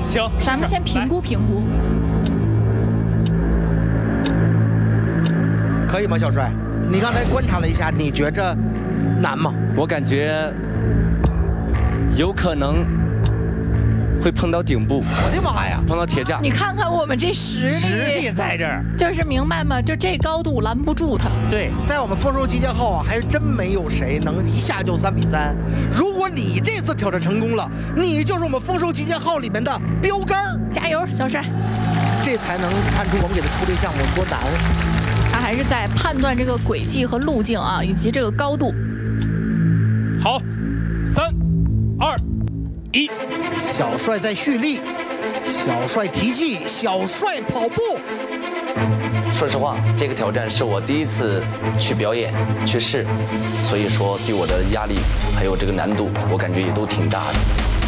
行， 咱们先评估评估。 可以吗，小帅？你刚才观察了一下，你觉着难吗？ 我感觉有可能会碰到顶部。 我的妈呀！ 碰到铁架。 你看看我们这实力在这儿， 就是明白吗？就这高度拦不住他。 对， 在我们丰收集结号啊，还真没有谁能一下就3比3。如果你这次挑战成功了，你就是我们丰收集结号里面的标杆。 加油，小帅！ 这才能看出我们给他出这项目有多难。 他还是在判断这个轨迹和路径啊，以及这个高度。 好，3、2、1， 小帅在蓄力，小帅提气，小帅跑步。 说实话，这个挑战是我第一次去表演去试，所以说对我的压力还有这个难度，我感觉也都挺大的。